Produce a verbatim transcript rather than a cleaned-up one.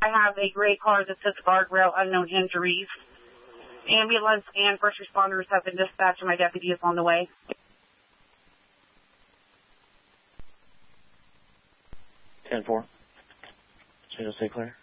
I have a gray car that says guardrail, unknown injuries. Ambulance and first responders have been dispatched and my deputy is on the way. ten four. San Jose clear.